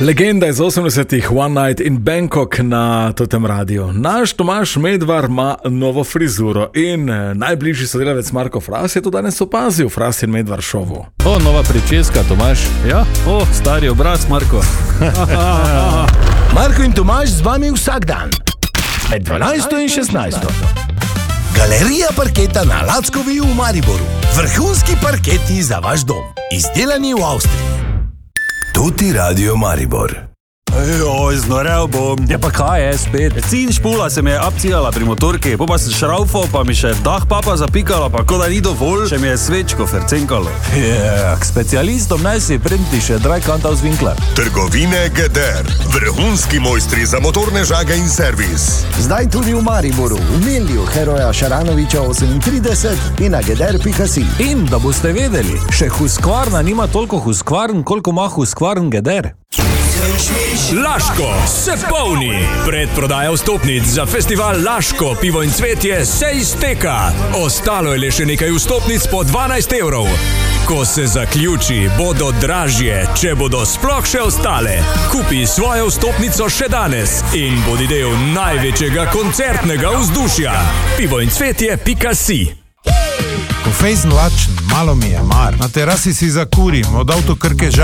Legenda iz 80-ih, One Night in Bangkok na tem radiju. Naš Tomaž Medvar ima novo frizuro in najbližji sodelavec Marko Fras je to danes opazil, Fras in Medvar šovu. Nova pričeska, Tomaž. Ja, stari obraz, Marko. Marko in Tomaž z vami vsak dan, med 12 in 16. Galerija parketa na Lackovi v Mariboru. Vrhunski parketi za vaš dom. Izdelani v Avstriji. Tuti Radio Maribor. Znorel bom. Ja pa kaj je spet? Cin špula se mi je abcijala pri motorki, pa sem šraufal, pa mi še dah papa zapikala, pa ko da ni dovolj, še mi je svečko fercenkalo. K specialistom naj si prenti še Dreikantaus Winkler. Trgovine Geder. Vrhunski mojstri za motorne žage in servis. Zdaj tudi v Mariboru, v Milju Heroja Šaranoviča 38 in na geder.si. In da boste vedeli, še Husqvarna nima toliko Husqvarn, koliko ima Husqvarn Geder. Laško se polni. Predprodaja vstopnic za festival Laško, pivo in cvetje se izteka. Ostalo je le še nekaj vstopnic po 12 evrov. Ko se zaključi, bodo dražje, če bodo sploh še ostale. Kupi svojo vstopnico še danes in bodi del največjega koncertnega vzdušja. Pivo in cvetje.si. Ko fejzen lačen, malo mi je mar. Na terasi si zakurim, od avtokrke